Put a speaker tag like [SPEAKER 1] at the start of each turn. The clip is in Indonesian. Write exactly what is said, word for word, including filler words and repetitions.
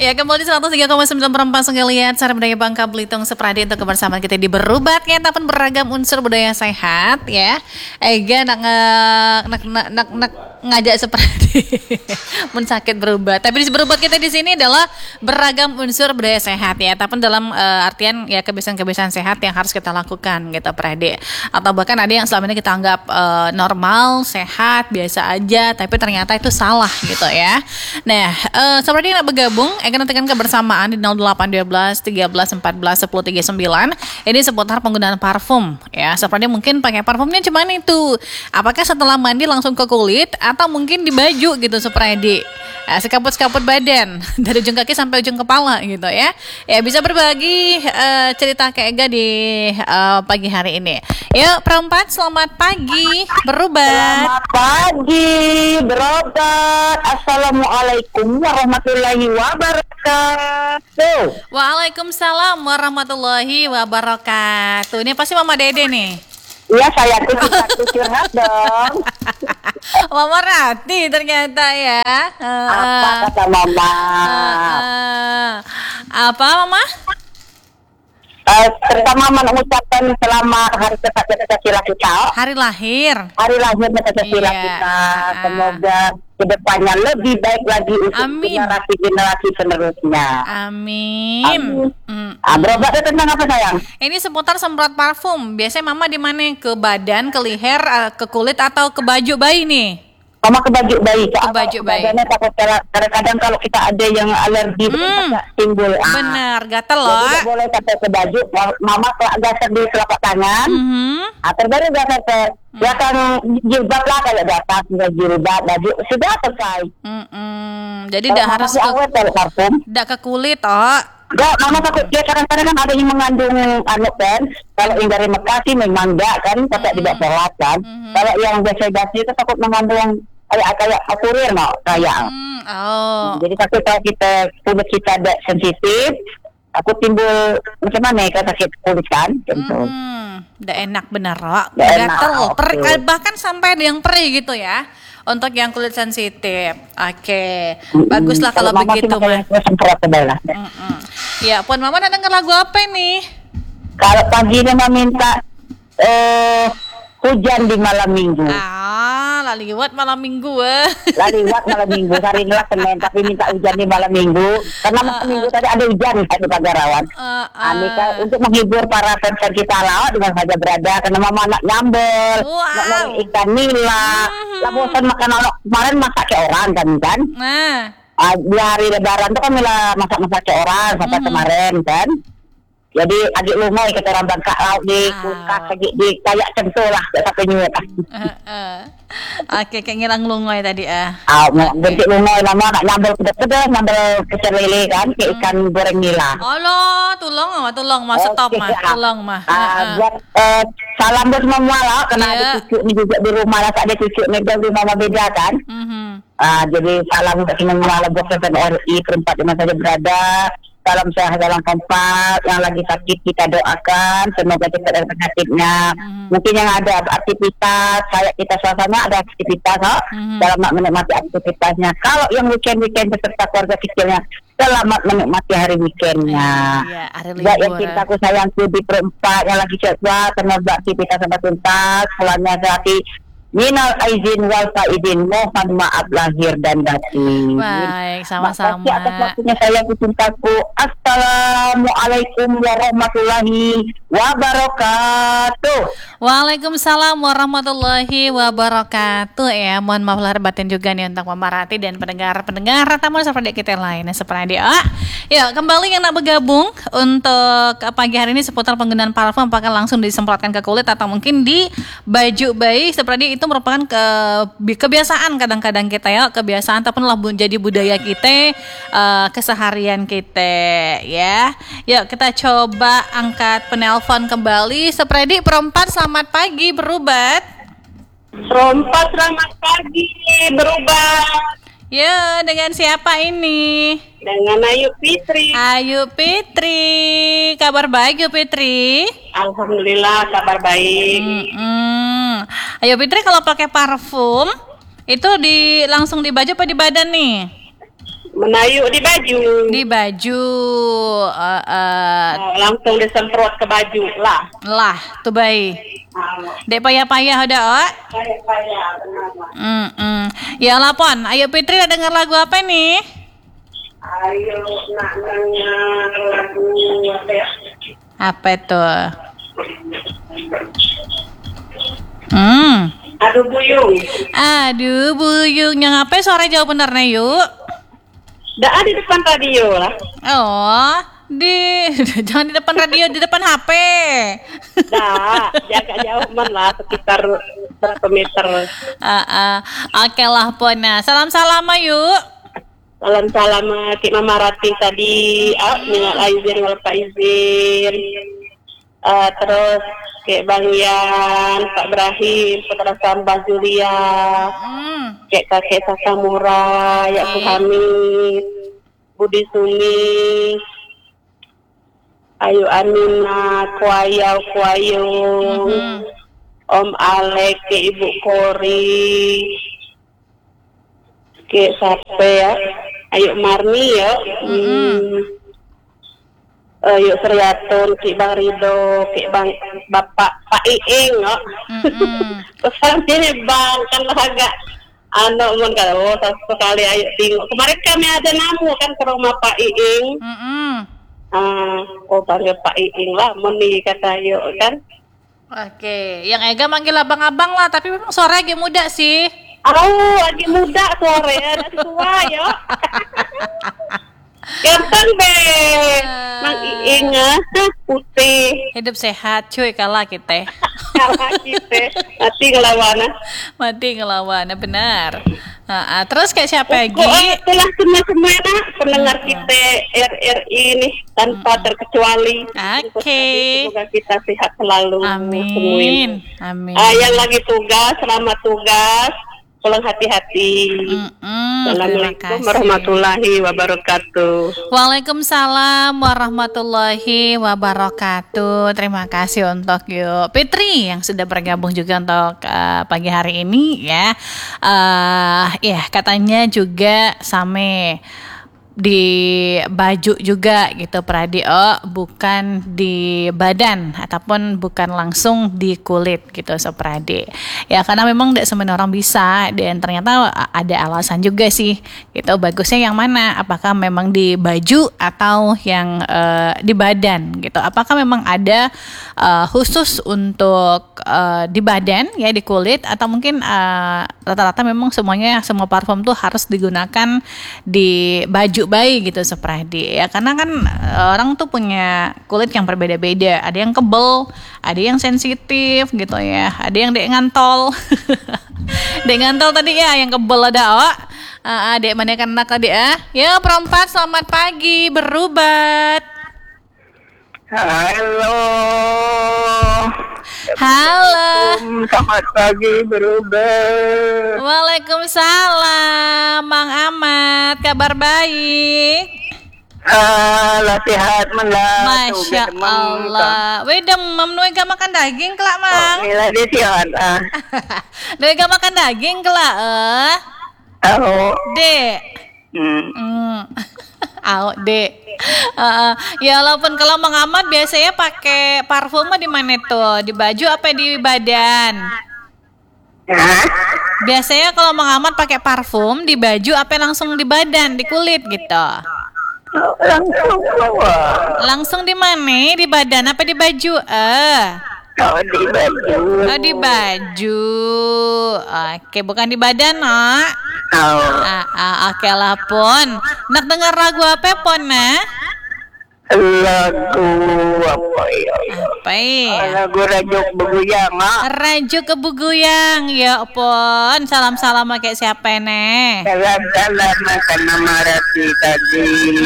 [SPEAKER 1] Ya, kembali seratus tiga koma sembilan perempat sekalian Cara Budaya Bangka Belitung Sepradi untuk kebersamaan kita di Berubat Kita pun beragam unsur budaya sehat ya. Ega nak nak nak nak, nak ngajak Sepradi mensakit berubat. Tapi di berubat kita di sini adalah beragam unsur budaya sehat ya. Tapi dalam uh, artian ya kebiasaan-kebiasaan sehat yang harus kita lakukan gitu Prade. Atau bahkan ada yang selama ini kita anggap uh, normal, sehat, biasa aja, tapi ternyata itu salah gitu ya. Nah, uh, Sepradi nak bergabung akan nantikan kebersamaan di nol delapan satu dua tiga belas empat belas sepuluh tiga puluh sembilan. Ini seputar penggunaan parfum ya. Seperti mungkin pakai parfumnya cuman itu. Apakah setelah mandi langsung ke kulit atau mungkin di baju gitu Sepradi? Nah, sekaput-sekaput badan dari ujung kaki sampai ujung kepala gitu ya. Ya bisa berbagi uh, cerita ke Ega di uh, pagi hari ini. Yuk perempat, selamat pagi berubat.
[SPEAKER 2] Selamat pagi berobat. Assalamualaikum warahmatullahi wabarakatuh.
[SPEAKER 1] Waalaikumsalam warahmatullahi wabarakatuh. Ini pasti Mama Dede nih.
[SPEAKER 2] Iya, saya tuh bisa curhat dong.
[SPEAKER 1] Mama Rati ternyata ya. Uh,
[SPEAKER 2] Apa kata mama?
[SPEAKER 1] Uh, uh, apa Mama?
[SPEAKER 2] Uh, pertama mengucapkan selamat hari kesatuan Pancasila kita.
[SPEAKER 1] Hari lahir.
[SPEAKER 2] Hari lahir Pancasila
[SPEAKER 1] Iya.
[SPEAKER 2] kita. Semoga kedepannya lebih baik lagi untuk
[SPEAKER 1] Amin.
[SPEAKER 2] generasi-generasi penerusnya.
[SPEAKER 1] Amin.
[SPEAKER 2] Amin.
[SPEAKER 1] Mm.
[SPEAKER 2] Ah, berobatnya tentang apa sayang?
[SPEAKER 1] Ini seputar semprot parfum. Biasanya Mama di mana? Ke badan, ke leher, eh, ke kulit atau ke baju bayi nih?
[SPEAKER 2] Sama ke baju bayi.
[SPEAKER 1] Ke baju bayi.
[SPEAKER 2] Badannya takut kadang-kadang kalau kita ada yang alergi
[SPEAKER 1] Hmm.
[SPEAKER 2] bisa timbul. Ah.
[SPEAKER 1] Bener, gatel
[SPEAKER 2] Jadi
[SPEAKER 1] loh.
[SPEAKER 2] tidak boleh pakai ke baju. Mama gasar di telapak tangan.
[SPEAKER 1] Mhm.
[SPEAKER 2] Ah, terbaru gasar ke belakang jilbab lah, kayak di atas jilbab baju sudah selesai.
[SPEAKER 1] Mm-mm. Jadi
[SPEAKER 2] Kalau
[SPEAKER 1] tidak
[SPEAKER 2] mama
[SPEAKER 1] harus
[SPEAKER 2] sih
[SPEAKER 1] ke,
[SPEAKER 2] awet kalau parfum.
[SPEAKER 1] tidak ke kulit, oh.
[SPEAKER 2] Enggak, mama takut dia kadang-kadang kan ada yang mengandung anu kan. Kalau yang dari Mekah sih memang enggak kan, pakai
[SPEAKER 1] Mhm.
[SPEAKER 2] tidak sholat kan.
[SPEAKER 1] Mhm.
[SPEAKER 2] Kalau yang biasa-biasa itu takut mengandung kayak kayak kurir no, kayak.
[SPEAKER 1] Hmm, oh.
[SPEAKER 2] Jadi takut kalau kita kulit kita ada sensitif, aku timbul macam mana ya sakit kulit kan, gitu.
[SPEAKER 1] Hmm, udah enak bener, Rok.
[SPEAKER 2] Nggak enak,
[SPEAKER 1] Gatel,
[SPEAKER 2] oke.
[SPEAKER 1] per- bahkan sampai ada yang perih gitu ya. Untuk yang kulit sensitif. Oke. Baguslah kalau
[SPEAKER 2] mama
[SPEAKER 1] begitu
[SPEAKER 2] sih
[SPEAKER 1] mah.
[SPEAKER 2] makanya semprot ke bawah.
[SPEAKER 1] Mm-mm. Ya, Puan Mama datang ke lagu apa nih?
[SPEAKER 2] Kalau pagi ini mama minta eh hujan di malam minggu.
[SPEAKER 1] Ah, laliwat malam minggu eh.
[SPEAKER 2] Laliwat malam minggu, hari ini lah Senin, tapi minta hujan di malam minggu. Karena malam minggu tadi ada hujan di Pagarawan.
[SPEAKER 1] Uh,
[SPEAKER 2] Ah, ini kan untuk menghibur para fans kita lah dengan saja berada, karena mama nak nyambel,
[SPEAKER 1] Wow.
[SPEAKER 2] nak nyari ikan nila,
[SPEAKER 1] Mhm.
[SPEAKER 2] lah bosan makan orang kemarin masak kayak orang kan kan.
[SPEAKER 1] Nah,
[SPEAKER 2] Ah, di hari lebaran tuh kan mila masak-masak kayak orang sampai
[SPEAKER 1] Mhm.
[SPEAKER 2] kemarin kan. Jadi agak lumoy kata orang Bangka laut di
[SPEAKER 1] Ah.
[SPEAKER 2] kulkas lagi di kayak centul lah sampai nyuwet.
[SPEAKER 1] uh, uh. Oke, kayak ngilang lungoy tadi ah.
[SPEAKER 2] Ah, mau bentuk lumoy lama nak nyambel pedas-pedas, nyambel pecel lele kan, kayak ikan goreng nila.
[SPEAKER 1] Allah, tolong mah, tolong mah, stop
[SPEAKER 2] Oke,
[SPEAKER 1] mah,
[SPEAKER 2] ah.
[SPEAKER 1] tolong mah.
[SPEAKER 2] Ah,
[SPEAKER 1] Uh, uh.
[SPEAKER 2] buat eh, salam buat semua lah, karena
[SPEAKER 1] Ya.
[SPEAKER 2] ada cucu ni juga di rumah lah, tak ada cucu ni di mama beda kan.
[SPEAKER 1] Mhm.
[SPEAKER 2] Ah, jadi salam buat semua lah buat F N R I perempat di mana saja berada. Salam sehat dalam kompak, yang lagi sakit kita doakan semoga cepat dari penyakitnya.
[SPEAKER 1] Mhm.
[SPEAKER 2] Mungkin yang ada aktivitas kayak kita suasana ada aktivitas ha?
[SPEAKER 1] Mhm.
[SPEAKER 2] Selamat menikmati aktivitasnya. Kalau yang weekend-weekend beserta keluarga kecilnya, selamat menikmati hari weekendnya.
[SPEAKER 1] Iya, hari
[SPEAKER 2] Ya, yang
[SPEAKER 1] libur.
[SPEAKER 2] cintaku sayangku di perempat yang lagi cepat semoga aktivitas sampai tuntas, pulangnya hati. Minal aizin wal faizin, mohon maaf lahir dan batin.
[SPEAKER 1] Baik, sama-sama.
[SPEAKER 2] Makasih atas waktunya saya cintaku. Assalamualaikum warahmatullahi wabarakatuh.
[SPEAKER 1] Waalaikumsalam warahmatullahi wabarakatuh ya. Mohon maaf lahir batin juga nih untuk Mama Rati dan pendengar-pendengar tamu seperti kita yang lainnya seperti ah. Ya, kembali yang nak bergabung untuk pagi hari ini seputar penggunaan parfum, apakah langsung disemprotkan ke kulit atau mungkin di baju bayi seperti itu merupakan ke, kebiasaan kadang-kadang kita ya, kebiasaan ataupun lah bu- jadi budaya kita, eh, keseharian kita ya. Yuk kita coba angkat penelpon kembali. Sepredi perempat, selamat pagi berubat.
[SPEAKER 2] Serompat selamat pagi berubah
[SPEAKER 1] Ya, dengan siapa ini?
[SPEAKER 2] dengan Ayu Fitri.
[SPEAKER 1] Ayu Fitri. Kabar baik Ayu Fitri?
[SPEAKER 2] Alhamdulillah kabar baik.
[SPEAKER 1] Mm-mm. Ayu Fitri kalau pakai parfum itu di langsung di baju apa di badan nih?
[SPEAKER 3] Menayu di baju.
[SPEAKER 1] Di baju. Uh, uh,
[SPEAKER 3] Oh, langsung disemprot ke baju lah.
[SPEAKER 1] lah, tuh baik. Dek payah-payah ada, oh.
[SPEAKER 3] Payah-payah, benar.
[SPEAKER 1] Mm -mm. Ya lapon, ayo Fitri dengar lagu apa nih?
[SPEAKER 3] Ayo nak dengar lagu apa ya?
[SPEAKER 1] Apa tuh? Hmm.
[SPEAKER 3] Aduh buyung.
[SPEAKER 1] Aduh buyung, yang apa sore jauh bener nih yuk?
[SPEAKER 3] Dah ada di depan radio lah.
[SPEAKER 1] Oh, di jangan di depan radio, di depan H P.
[SPEAKER 3] Dah, jaga jauh man lah sekitar berapa meter.
[SPEAKER 1] Uh, uh. Oke lah Pona, salam-salam yuk.
[SPEAKER 3] Salam-salam Ki Mama Rati tadi, ah, minal aizin wal faizin. Uh, terus Ki Bang Yan, Pak Ibrahim, Saudara Sambah Julia,
[SPEAKER 1] Hmm.
[SPEAKER 3] Ki Kakek Sasamura, Yakub Hamid, Budi Suni, Ayu Amina, Kuayau Kuayung,
[SPEAKER 1] Mhm.
[SPEAKER 3] Om Alek, Ki Ibu Kori, Ki Sape ya, Ayu Marni ya, hmm. Uh, yuk Suryatun, Ki Bang Rido, Ki Bang Bapak Pak Iing, no?
[SPEAKER 1] Mm-mm.
[SPEAKER 3] Pesan ini Bang, kan lah agak anu mun kan, oh sekali ayo tengok. Kemarin kami ada namu kan ke rumah Pak Iing.
[SPEAKER 1] Mm-mm.
[SPEAKER 3] Ah, oh panggil Pak Iing lah, mun nih kata yuk kan.
[SPEAKER 1] Oke, yang Ega manggil abang-abang lah, tapi memang suara lagi muda sih.
[SPEAKER 3] Oh, lagi muda sore ya, dari tua yuk. Ganteng deh, Mang Iing ah, putih.
[SPEAKER 1] Hidup sehat cuy kalah kita.
[SPEAKER 3] Kalah kita, hati ngelawan.
[SPEAKER 1] Mati ngelawan, benar. Nah, terus kayak siapa
[SPEAKER 3] Oh,
[SPEAKER 1] lagi?
[SPEAKER 3] itulah semua-semua nak pendengar kita R R I ini tanpa terkecuali.
[SPEAKER 1] Oke.
[SPEAKER 3] Semoga kita sehat selalu.
[SPEAKER 1] Amin.
[SPEAKER 3] Semua.
[SPEAKER 1] Amin.
[SPEAKER 3] Ah, yang lagi tugas, selamat tugas. Pulang hati-hati.
[SPEAKER 1] Mm-mm, terima
[SPEAKER 3] Assalamualaikum
[SPEAKER 1] kasih.
[SPEAKER 3] warahmatullahi wabarakatuh.
[SPEAKER 1] Waalaikumsalam warahmatullahi wabarakatuh. Terima kasih untuk yuk Fitri yang sudah bergabung juga untuk uh, pagi hari ini ya. Uh, ya katanya juga Same di baju juga gitu Pradio, bukan di badan ataupun bukan langsung di kulit gitu Sopradi. Ya karena memang tidak semua orang bisa dan ternyata ada alasan juga sih gitu. Bagusnya yang mana? Apakah memang di baju atau yang uh, di badan gitu? Apakah memang ada uh, khusus untuk uh, di badan ya di kulit atau mungkin uh, rata-rata memang semuanya semua parfum tuh harus digunakan di baju bayi gitu Sopradi ya karena kan orang tuh punya kulit yang berbeda-beda, ada yang kebel, ada yang sensitif gitu ya, ada yang dek ngantol. Dek ngantol tadi ya yang kebel ada oh. Uh, adek mana kan anak tadi ya. Ya perempat selamat pagi berubat.
[SPEAKER 2] Halo.
[SPEAKER 1] Halo.
[SPEAKER 2] Selamat pagi berubah.
[SPEAKER 1] Waalaikumsalam Mang Ahmad, kabar baik?
[SPEAKER 2] Ah, sehat menlah.
[SPEAKER 1] Masya Allah. Weh demam nu ega makan daging kelak Mang.
[SPEAKER 2] Inilah dia sihat. Ah,
[SPEAKER 1] Nu ega makan daging kelak eh.
[SPEAKER 2] tahu.
[SPEAKER 1] Dek.
[SPEAKER 2] Hmm.
[SPEAKER 1] Hmm. Au, Dek. Uh, ya walaupun kalau Mang Ahmad biasanya pakai parfum mah di mana tuh? Di baju apa di badan?
[SPEAKER 2] Hah?
[SPEAKER 1] Biasanya kalau Mang Ahmad pakai parfum di baju apa langsung di badan, di kulit gitu?
[SPEAKER 2] Oh, langsung keluar.
[SPEAKER 1] Langsung di mana? Di badan apa di baju? Eh.
[SPEAKER 2] Oh, di baju.
[SPEAKER 1] Oh, di baju. Oke, bukan di badan, nak.
[SPEAKER 2] Oh.
[SPEAKER 1] Ah, ah, oke lah, Pon. Nak dengar lagu apa, Pon, nah?
[SPEAKER 2] Lagu apa ya?
[SPEAKER 1] Apa ya?
[SPEAKER 2] Lagu Rajuk Beguyang, ah.
[SPEAKER 1] Rajuk ke Buguyang, ya Pon. Salam-salam pakai siapa nih?
[SPEAKER 2] Salam-salam makan Mama Rati tadi.